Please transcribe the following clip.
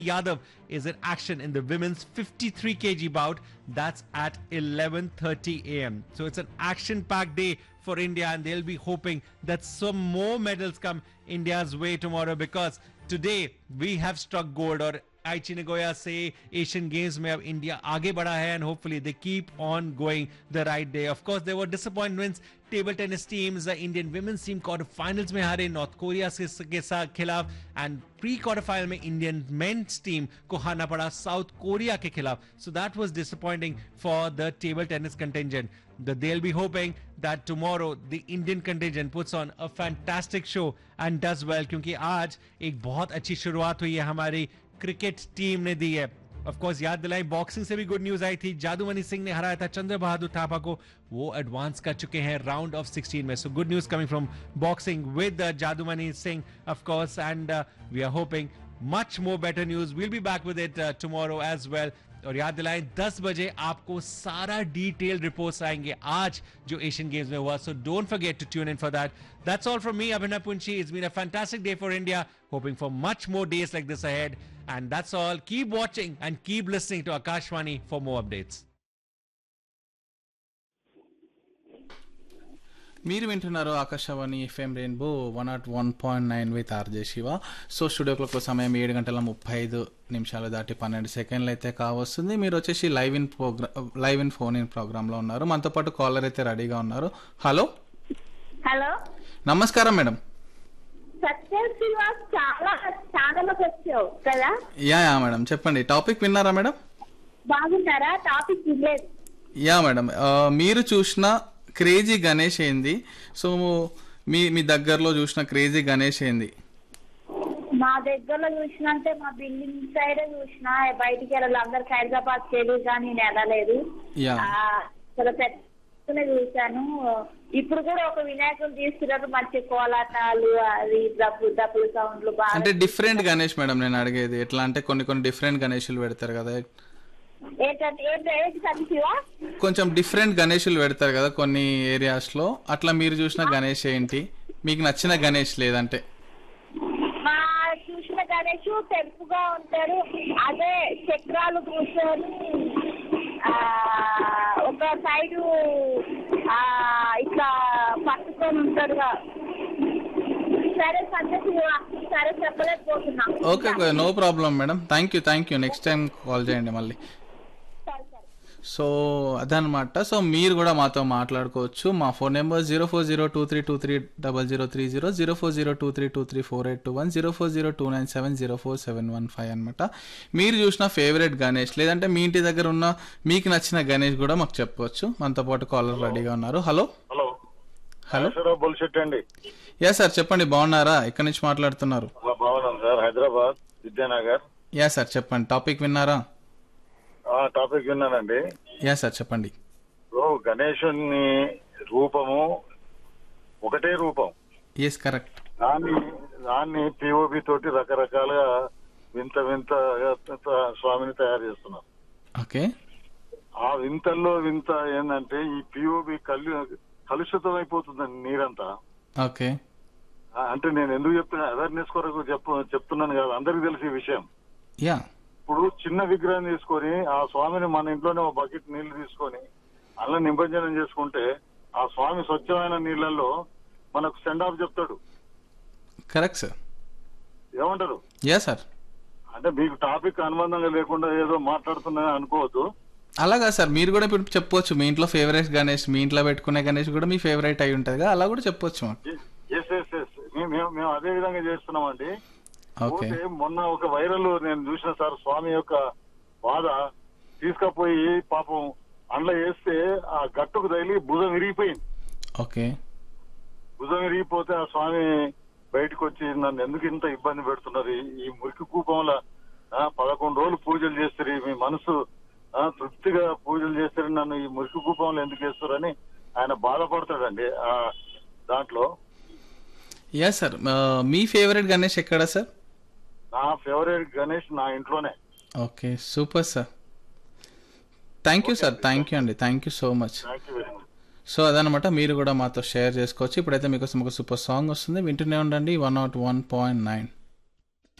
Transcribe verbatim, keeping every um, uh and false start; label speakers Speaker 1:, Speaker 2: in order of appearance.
Speaker 1: Yadav is in action in the women's fifty-three kilogram bout. That's at eleven thirty a m. So it's an action-packed day for India, and they'll be hoping that some more medals come India's way tomorrow, because today we have struck gold. Or Aichi Nagoya say Asian Games में अब India आगे बढ़ा है, and hopefully they keep on going the right day. Of course, there were disappointments. Table tennis teams, the Indian women's team quarter finals में हारे North Korea के खिलाफ, and pre quarter final में Indian men's team को हारना पड़ा South Korea के खिलाफ. So that was disappointing for the table tennis contingent. That they'll be hoping that tomorrow the Indian contingent puts on a fantastic show and does well, क्योंकि आज एक बहुत अच्छी शुरुआत हुई है हमारी क्रिकेट टीम ने दी है. ऑफ कोर्स याद दिलाई, बॉक्सिंग से भी गुड न्यूज आई थी. जादूमणि सिंह ने हराया था चंद्र बहादुर थापा को, वो एडवांस कर चुके हैं राउंड ऑफ सिक्सटीन में. So good news coming from boxing with जादूमणि Singh of course, and we are hoping much more better news. We'll be back with it tomorrow as well. और याद दिलाएं दस बजे आपको सारा डिटेल रिपोर्ट्स आएंगे आज जो एशियन गेम्स में हुआ. So don't forget to tune in for that. That's all from me, Abhinav Punchi. It's been a fantastic day for India. Hoping for much more days like this ahead. And that's all. Keep watching and keep listening to Akashvani for more updates.
Speaker 2: మీరు వింటున్నారు Akashvani FM rainbow one not one point nine with RJ Shiva. So studio clock సమయం ఏడు గంటల ముప్పై ఐదు నిమిషాలు దాటి పన్నెండు సెకండ్లు అయితే కావస్తుంది. మీరు వచ్చేసి live in programme live in phone in ప్రోగ్రాంలో ఉన్నారు. మనతో పాటు కాలర్ అయితే రెడీగా ఉన్నారు. హలో
Speaker 3: హలో,
Speaker 2: నమస్కారం మేడం.
Speaker 3: సత్యం శ్రీనివాస్, చాలా ఛానల్కి వచ్చావు కదా?
Speaker 2: యా యా మేడం, చెప్పండి. టాపిక్ విన్నారా మేడం?
Speaker 3: బాగున్నారా? టాపిక్ వినలేదు.
Speaker 2: యా మేడం, మీరు చూసిన క్రేజీ గణేష్ ఏంది? సో మీ మీ దగ్గరలో చూసిన క్రేజీ గణేష్ ఏంది?
Speaker 3: మా దగ్గరలో చూసినంటే మా బిల్డింగ్ సైడ్ చూసిన, బయటికి వెళ్ళాలి. అందరికి హైదరాబాద్ తెలియదు కానీ నేను వెళ్ళలేదు.
Speaker 2: యా
Speaker 3: చాలా పెద్దనే చూశాను. ఇప్పుడు కూడా ఒక వినాయకుడు తీసుకున్నారు, మంచి కోలాటాలు, అది డబ్బు డబ్బులు సౌండ్లు బాగా.
Speaker 2: అంటే డిఫరెంట్ గణేష్ మేడం నేను అడిగేది. ఎట్లా అంటే కొన్ని కొన్ని డిఫరెంట్ గణేషులు పెడతారు కదా,
Speaker 3: ఏంటంటే ఏంటి సతీశివా?
Speaker 2: కొంచెం డిఫరెంట్ గణేషులు పెడతారు కదా కొన్ని ఏరియాస్ లో. అట్లా మీరు చూసిన గణేష్ ఏంటి? మీకు నచ్చిన గణేష్ లేదంటే?
Speaker 3: మా చూసిన గణేష్ తెంపుగా ఉంటాడు. అదే చక్రాలు కూర్చొని ఒక సైడు ఇట్లా పట్టుకొని ఉంటాడు. సరే సత్యశివా, సరే చెప్పలేకపోతున్నా.
Speaker 2: Okay, no problem madam. Thank you thank you next time call చేయండి మళ్ళీ. సో అదనమాట. సో మీరు కూడా మాతో మాట్లాడుకోవచ్చు. మా phone number zero four zero two three two three double zero three zero zero four zero two three two three four eight two one zero four zero two nine seven zero four seven one five అనమాట. మీరు చూసిన favourite Ganesh లేదంటే మీ ఇంటి దగ్గర ఉన్న మీకు నచ్చిన గణేష్ కూడా మాకు చెప్పవచ్చు. మనతో పాటు కాలర్ రెడీగా ఉన్నారు. హలో
Speaker 4: హలో
Speaker 2: హలో
Speaker 4: బుల్షిట్ అండి.
Speaker 2: యా సార్, చెప్పండి. బాగున్నారా? ఎక్కడి నుంచి మాట్లాడుతున్నారు?
Speaker 4: బాగున్నాం sir, Hyderabad Vidyanagar.
Speaker 2: Yeah sir, చెప్పండి. టాపిక్ విన్నారా?
Speaker 4: టాపిక్ విన్నానండి.
Speaker 2: యా సార్, చెప్పండి.
Speaker 4: గణేశుని రూపము ఒకటే రూపం.
Speaker 2: Yes, correct.
Speaker 4: దాన్ని దాన్ని పిఓపి తోటి రకరకాలుగా వింత వింత స్వామిని తయారు చేస్తున్నారు.
Speaker 2: ఓకే.
Speaker 4: ఆ వింతల్లో వింత ఏంటంటే ఈ పిఓపి కలు కలుషితం అయిపోతుందండి నీరంతా.
Speaker 2: ఓకే.
Speaker 4: అంటే నేను ఎందుకు చెప్తున్నా, అవేర్నెస్ కొరకు చెప్ప చెప్తున్నాను కదా, అందరికి తెలిసి ఈ విషయం.
Speaker 2: యా.
Speaker 4: ఇప్పుడు చిన్న విగ్రహం తీసుకొని ఆ స్వామిని మన ఇంట్లోనే ఒక బకెట్ నీళ్లు తీసుకొని అలా నిమజ్జనం చేసుకుంటే ఆ స్వామి స్వచ్ఛమైన నీళ్లలో మనకు సెండ్ ఆఫ్ చెప్తాడు.
Speaker 2: Correct sir.
Speaker 4: ఏమంటారు?
Speaker 2: Yeah sir.
Speaker 4: అంటే మీకు టాపిక్ అనుబంధంగా లేకుండా ఏదో మాట్లాడుతున్నా అనుకోవద్దు.
Speaker 2: అలాగా సార్, మీరు కూడా ఇప్పుడు చెప్పొచ్చు. మీ ఇంట్లో ఫేవరెట్ గణేష్, మీ ఇంట్లో పెట్టుకునే గణేష్ కూడా మీ ఫేవరెట్ అయి ఉంటుంది కదా, అలా కూడా చెప్పొచ్చు మాకు.
Speaker 4: ఎస్ ఎస్ ఎస్ మేము అదే విధంగా చేస్తున్నామండి.
Speaker 2: ఓకే.
Speaker 4: మొన్న ఒక వైరల్ నేను చూసిన సార్, స్వామి యొక్క బాధ తీసుకపోయి పాపం అండ్ల వేస్తే ఆ గట్టుకు తగిలి భుజం విరిగిపోయింది.
Speaker 2: ఓకే.
Speaker 4: భుజం విరిగిపోతే ఆ స్వామి బయటకు వచ్చి నన్ను ఎందుకు ఇంత ఇబ్బంది పెడుతున్నారు, ఈ మురికి కూపంలో పదకొండు రోజులు పూజలు చేస్తారు, మీ మనసు తృప్తిగా పూజలు చేస్తారు, నన్ను ఈ మురికి కూపంలో ఎందుకు వేస్తారని ఆయన బాధపడతాడండి ఆ దాంట్లో.
Speaker 2: యా సార్, మీ ఫేవరెట్ గణేష్ ఎక్కడ సార్?
Speaker 4: నా ఫేవరెట్ గణేష్ నా ఇంట్లోనే.
Speaker 2: Okay, super sir. Thank you sir, thank you అండి, thank you so much.
Speaker 4: Thank you very much.
Speaker 2: So అదనమాట, మీరు కూడా మాతో షేర్ చేసుకోవచ్చు. ఇప్పుడైతే మీకోసం ఒక సూపర్ సాంగ్ వస్తుంది, వింటూనే ఉండండి. One not one point nine